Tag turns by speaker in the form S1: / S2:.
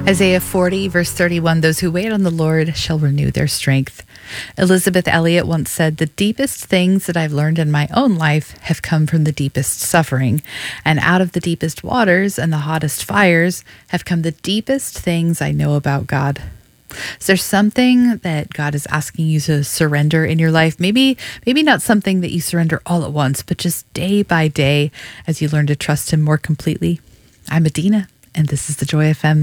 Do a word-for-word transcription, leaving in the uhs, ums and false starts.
S1: Isaiah forty, verse thirty-one, those who wait on the Lord shall renew their strength. Elizabeth Elliot once said, the deepest things that I've learned in my own life have come from the deepest suffering. And out of the deepest waters and the hottest fires have come the deepest things I know about God. Is there something that God is asking you to surrender in your life? Maybe, maybe not something that you surrender all at once, but just day by day as you learn to trust Him more completely. I'm Adina, and this is the Joy F M